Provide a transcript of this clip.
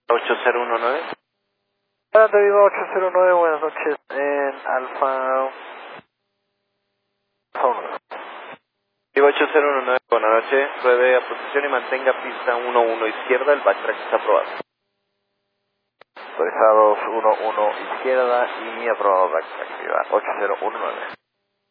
8019. Adelante, Viva 809, buenas noches en Alfa 1. Viva 8019, buenas noches. Pruebe a posición y mantenga pista 11 izquierda, el backtrack está aprobado. Autorizados 11 izquierda y aprobado backtrack, Viva 8019.